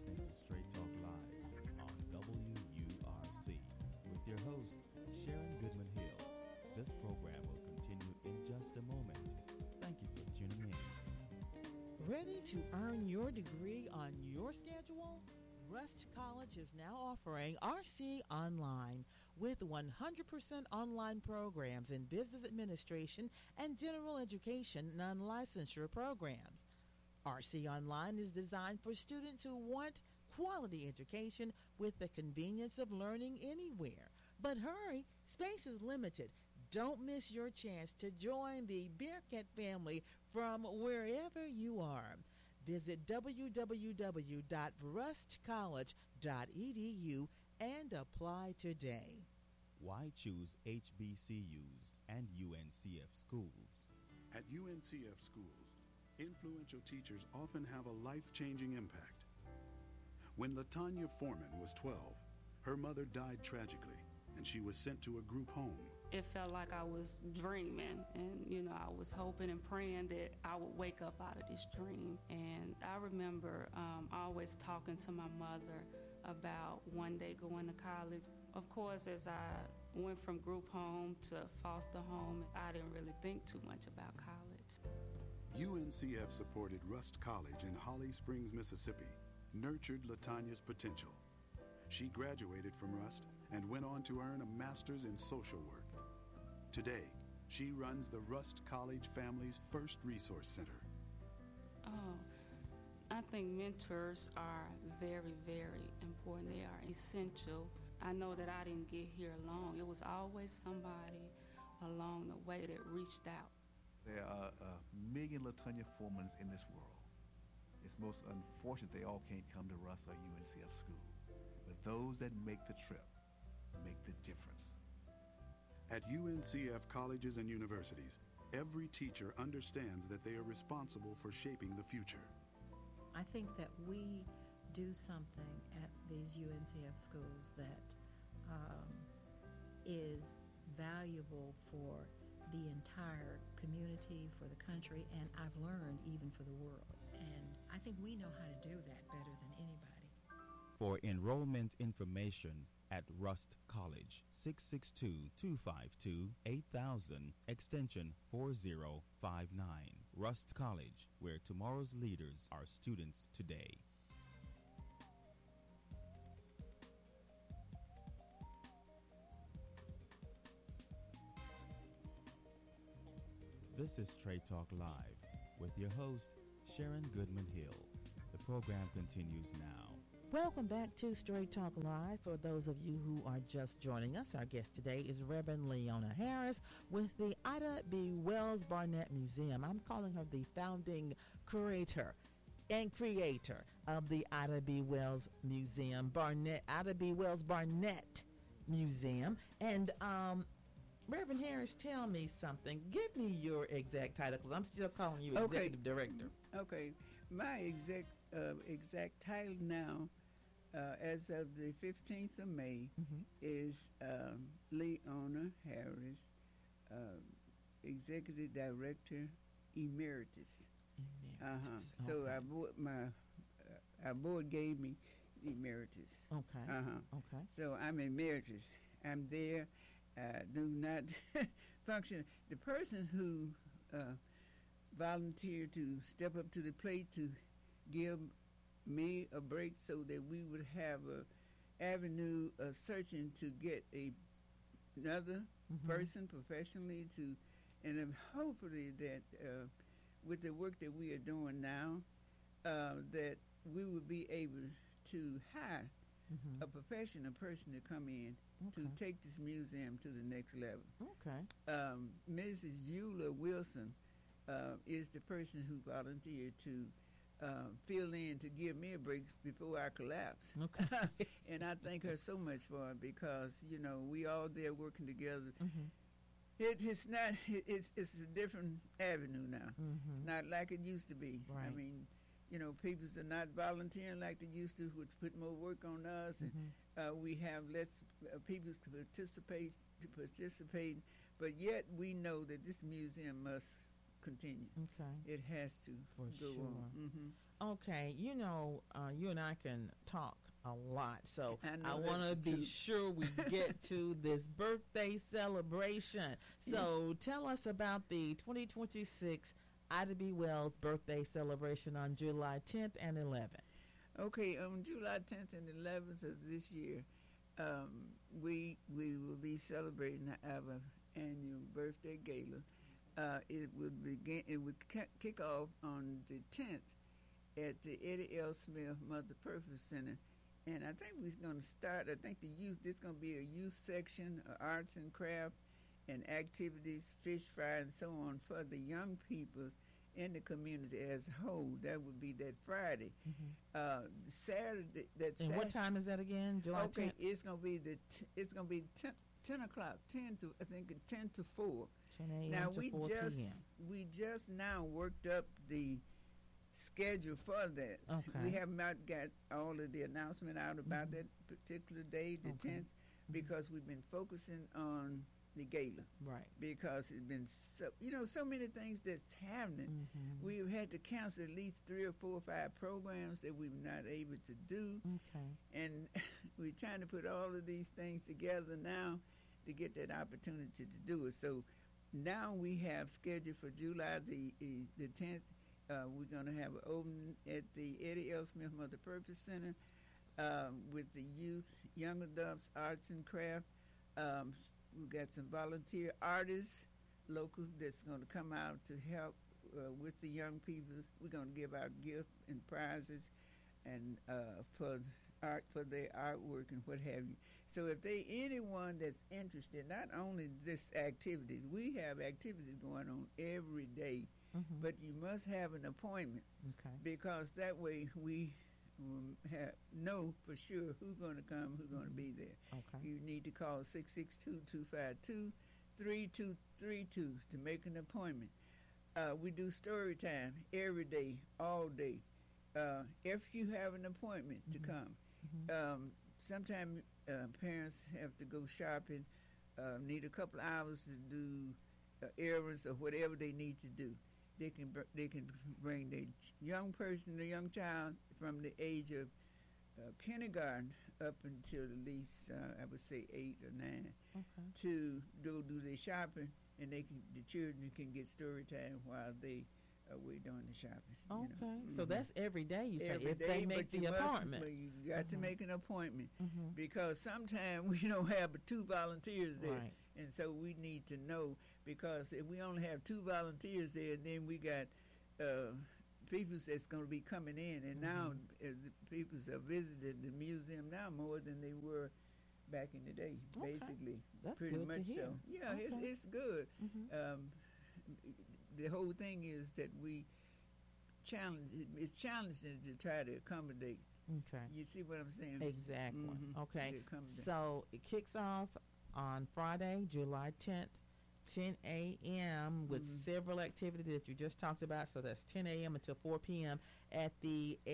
listening to Straight Talk Live on WURC with your host, Sharon Goodman Hill. This program will continue in just a moment. Thank you for tuning in. Ready to earn your degree on your schedule? Rust College is now offering RC Online with 100% online programs in business administration and general education non-licensure programs. RC Online is designed for students who want quality education with the convenience of learning anywhere. But hurry, space is limited. Don't miss your chance to join the Bearcat family from wherever you are. Visit www.rustcollege.edu and apply today. Why choose HBCUs and UNCF schools? At UNCF schools, influential teachers often have a life-changing impact. When LaTanya Foreman was 12, her mother died tragically, and she was sent to a group home. It felt like I was dreaming, and I was hoping and praying that I would wake up out of this dream. And I remember always talking to my mother about one day going to college. Of course, as I went from group home to foster home, I didn't really think too much about college. UNCF supported Rust College in Holly Springs, Mississippi, nurtured LaTanya's potential. She graduated from Rust and went on to earn a master's in social work. Today, she runs the Rust College family's first resource center. Oh, I think mentors are very, very important. They are essential. I know that I didn't get here alone. It was always somebody along the way that reached out. There are a million LaTanya Foremans in this world. It's most unfortunate they all can't come to Rust or UNCF school. But those that make the trip make the difference. At UNCF colleges and universities, every teacher understands that they are responsible for shaping the future. I think that we do something at these UNCF schools that is valuable for the entire community, for the country, and I've learned even for the world. And I think we know how to do that better than anybody. For enrollment information at Rust College, 662-252-8000, extension 4059. Rust College, where tomorrow's leaders are students today. This is Straight Talk Live with your host, Sharon Goodman Hill. The program continues now. Welcome back to Straight Talk Live. For those of you who are just joining us, our guest today is Reverend Leona Harris with the Ida B. Wells Barnett Museum. I'm calling her the founding curator and creator of the Ida B. Wells Museum, Ida B. Wells Barnett Museum. And Reverend Harris, tell me something. Give me your exact title, because I'm still calling you executive director. Okay. My exact title now, as of the 15th of May, is Leona Harris, Executive Director Emeritus. So our board gave me Emeritus. Okay. Okay. So I'm Emeritus. I'm there. Do not function. The person who volunteered to step up to the plate to give me a break so that we would have a avenue of searching to get another person professionally to, and hopefully that with the work that we are doing now, that we will be able to hire a professional person to come in to take this museum to the next level. Okay. Mrs. Eula Wilson is the person who volunteered to fill in to give me a break before I collapse. Okay. And I thank her so much for it, because we all there working together. It's not. It's a different avenue now. It's not like it used to be. Right. I mean, people are not volunteering like they used to, which put more work on us, and we have less people to participate. But yet we know that this museum must continue. Okay. It has to For go sure. on. Okay, you know, you and I can talk a lot, so I know I want to that's the be truth. sure we get to this birthday celebration. So tell us about the 2026 Ida B. Wells birthday celebration on July 10th and 11th. Okay, on July 10th and 11th of this year, we will be celebrating our annual birthday gala. It would begin. It would kick off on the 10th at the Eddie L. Smith Mother Purpose Center, and I think we're going to start. I think the youth. There's going to be a youth section, arts and craft, and activities, fish fry, and so on for the young people in the community as a whole. That would be that Friday. Saturday. And what time is that again? July 10th? It's going to be it's going to be 10 o'clock, 10 to I think 10 to 4. 10 a.m. Now to 4 p.m. we just now worked up the schedule for that. Okay. We have not got all of the announcement out about that particular day, the Okay. 10th, because we've been focusing on the gala. Right. Because it's been so many things that's happening. We've had to cancel at least 3 or 4 or 5 programs that we're not able to do. Okay. And we're trying to put all of these things together now to get that opportunity to do it. So now we have scheduled for July the 10th. We're going to have an opening at the Eddie L. Smith Mother Purpose Center with the youth, young adults, arts and craft. We've got some volunteer artists, local, that's going to come out to help with the young people. We're going to give out gifts and prizes and for their artwork and what have you. So if anyone that's interested, not only this activity, we have activities going on every day, but you must have an appointment. Okay. Because that way we know for sure who's going to come, who's going to be there. Okay. You need to call 662-252-3232 to make an appointment. We do story time every day, all day. If you have an appointment to come, sometimes parents have to go shopping, need a couple of hours to do errands or whatever they need to do. They can bring their young person, the young child, from the age of kindergarten up until at least I would say 8 or 9 to go do their shopping, and the children can get story time while they we're doing the shopping. Okay. So that's every day, you say, Every if day, they make but the appointment. But you got to make an appointment because sometimes we don't have but 2 volunteers there. Right. And so we need to know, because if we only have 2 volunteers there, then we got people that's going to be coming in. And now the people are visiting the museum now more than they were back in the day, basically. That's pretty good much to hear. so. Yeah, Okay. it's good. The whole thing is that it's challenging to try to accommodate. Okay. You see what I'm saying? Exactly. Okay. To accommodate. So it kicks off on Friday, July 10th, 10 a.m. with several activities that you just talked about. So that's 10 a.m. until 4 p.m. at the